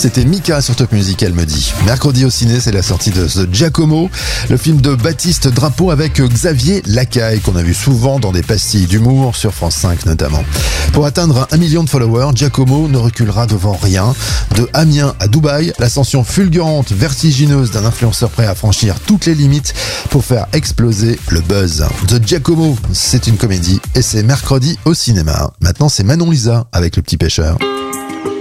C'était Mika sur Top Music, elle me dit. Mercredi au ciné, c'est la sortie de The Giacomo, le film de Baptiste Drapeau avec Xavier Lacaille, qu'on a vu souvent dans des pastilles d'humour sur France 5 notamment. Pour atteindre 1 million de followers, Giacomo ne reculera devant rien. De Amiens à Dubaï, l'ascension fulgurante, vertigineuse d'un influenceur prêt à franchir toutes les limites pour faire exploser le buzz. The Giacomo, c'est une comédie et c'est mercredi au cinéma. Maintenant, c'est Manon Lisa avec Le Petit Pêcheur.